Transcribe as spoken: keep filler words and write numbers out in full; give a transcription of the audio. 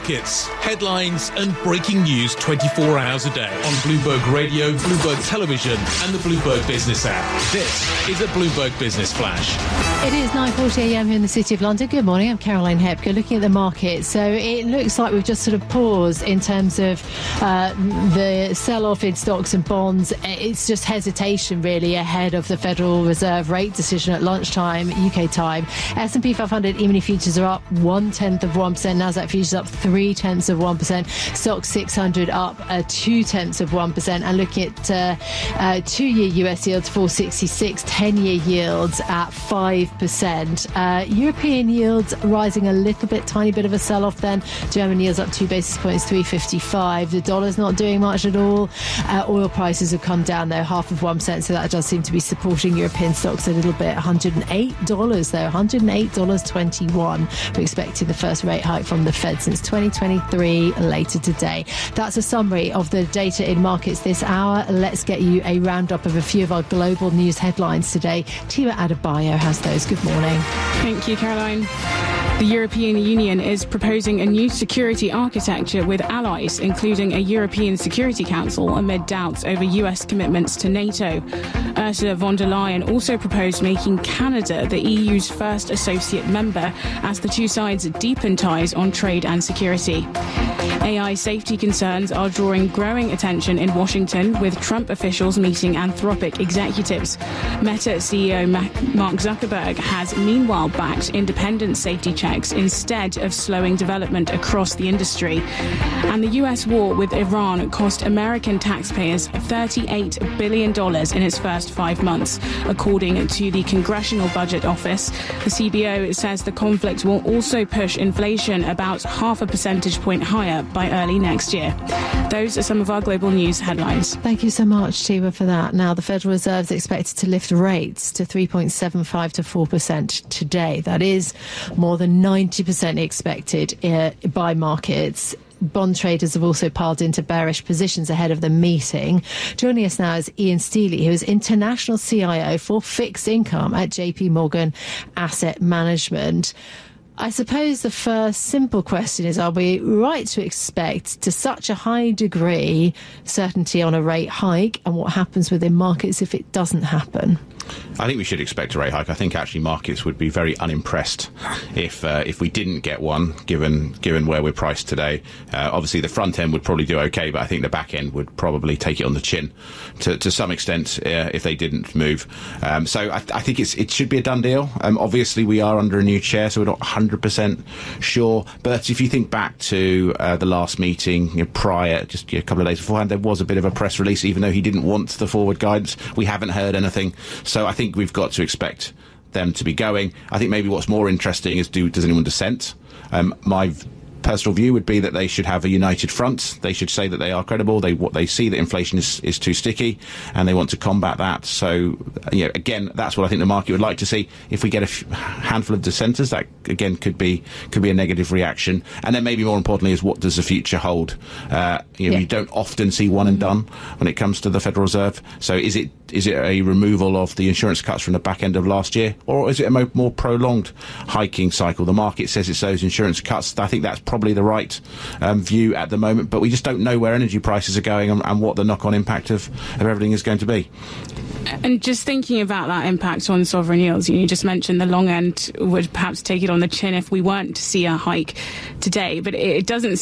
markets, headlines and breaking news twenty-four hours a day on Bloomberg Radio, Bloomberg Television and the Bloomberg Business app. This is a Bloomberg Business Flash. It is nine forty a m here in the City of London. Good morning, I'm Caroline Hepker. Looking at the market, so it looks like we've just sort of paused in terms of uh, the sell-off in stocks and bonds. It's just hesitation really ahead of the Federal Reserve rate decision at lunchtime U K time. S and P five hundred E-mini futures are up one tenth of one percent. Nasdaq futures up three tenths of one percent. Stock six hundred up uh, two tenths of one percent. And looking at uh, uh, two-year U S yields four sixty-six, ten-year yields at five percent. Uh, European yields rising a little bit, tiny bit of a sell-off then. German yields up two basis points, three fifty-five. The dollar's not doing much at all. Uh, oil prices have come down though, half of one percent, so that does seem to be supporting European stocks a little bit. one hundred eight dollars though, one hundred eight dollars and twenty-one. We're expecting the first rate hike from the Fed since twenty twenty-three later today. That's a summary of the data in markets this hour. Let's get you a roundup of a few of our global news headlines today. Tima Adebayo has those. Good morning. Thank you, Caroline. The European Union is proposing a new security architecture with allies, including a European Security Council, amid doubts over U S commitments to NATO. Ursula von der Leyen also proposed making Canada the E U's first associate member as the two sides deepen ties on trade and security. A I safety concerns are drawing growing attention in Washington, with Trump officials meeting Anthropic executives. Meta C E O Mark Zuckerberg has meanwhile backed independent safety checks instead of slowing development across the industry. And the U S war with Iran cost American taxpayers thirty-eight billion dollars in its first five months, according to the Congressional Budget Office. The C B O says the conflict will also push inflation about half a percentage point higher by early next year. Those are some of our global news headlines. Thank you so much, Tima, for that. Now, the Federal Reserve is expected to lift rates to three point seven five to four percent today. That is more than ninety percent expected uh, by markets. Bond traders have also piled into bearish positions ahead of the meeting. Joining us now is Ian Steely, who is International C I O for Fixed Income at J P Morgan Asset Management. I suppose the first simple question is, are we right to expect to such a high degree certainty on a rate hike, and what happens within markets if it doesn't happen? I think we should expect a rate hike. I think actually markets would be very unimpressed if uh, if we didn't get one, given given where we're priced today. Uh, obviously, the front end would probably do okay, but I think the back end would probably take it on the chin to, to some extent uh, if they didn't move. Um, so I, I think it's it should be a done deal. Um, obviously, we are under a new chair, so we're not one hundred percent sure. But if you think back to uh, the last meeting you know, prior, just you know, a couple of days beforehand, there was a bit of a press release, even though he didn't want the forward guidance. We haven't heard anything. So I think we've got to expect them to be going. I think maybe what's more interesting is do does anyone dissent? Um, my v- personal view would be that they should have a united front. They should say that they are credible. They what they see that inflation is, is too sticky, and they want to combat that. So, you know, again, that's what I think the market would like to see. If we get a f- handful of dissenters, that again could be could be a negative reaction. And then maybe more importantly is what does the future hold? Uh, you know, yeah. you don't often see one and done when it comes to the Federal Reserve. So is it is it a removal of the insurance cuts from the back end of last year, or is it a mo- more prolonged hiking cycle? The market says it's those insurance cuts. I think that's probably the right um, view at the moment, but we just don't know where energy prices are going and, and what the knock-on impact of, of everything is going to be. And just thinking about that impact on sovereign yields, you just mentioned the long end would perhaps take it on the chin if we weren't to see a hike today, but it doesn't